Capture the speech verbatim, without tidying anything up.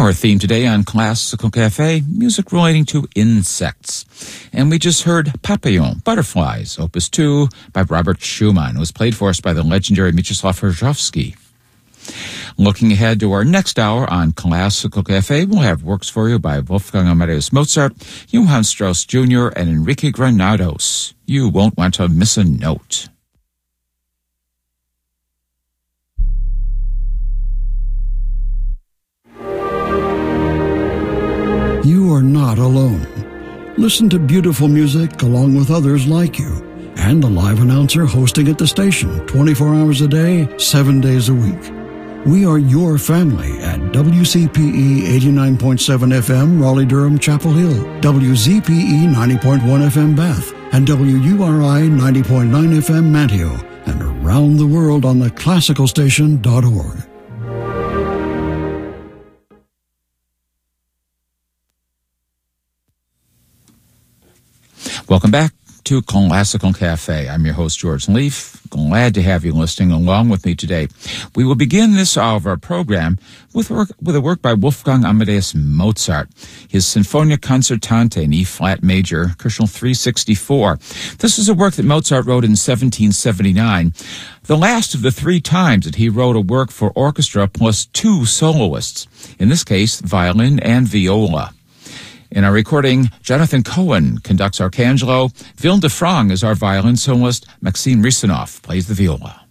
Our theme today on Classical Cafe, music relating to insects. And we just heard Papillon, Butterflies, Opus two by Robert Schumann. It was played for us by the legendary Mieczysław Horszowski. Looking ahead to our next hour on Classical Cafe, we'll have works for you by Wolfgang Amadeus Mozart, Johann Strauss Junior, and Enrique Granados. You won't want to miss a note. You are not alone. Listen to beautiful music along with others like you and the live announcer hosting at the station twenty-four hours a day, seven days a week. We are your family at W C P E eighty-nine point seven F M, Raleigh-Durham, Chapel Hill, W Z P E ninety point one F M, Bath, and W U R I ninety point nine F M, Manteo, and around the world on the classical station dot org. Welcome back to Classical Cafe. I'm your host, George Leaf. Glad to have you listening along with me today. We will begin this hour of our program with work, with a work by Wolfgang Amadeus Mozart, his Sinfonia Concertante in E-flat major, Köchel three sixty-four. This is a work that Mozart wrote in seventeen seventy-nine, the last of the three times that he wrote a work for orchestra plus two soloists, in this case, violin and viola. In our recording, Jonathan Cohen conducts Arcangelo. Vilde Frang is our violin soloist. Maxime Risanoff plays the viola.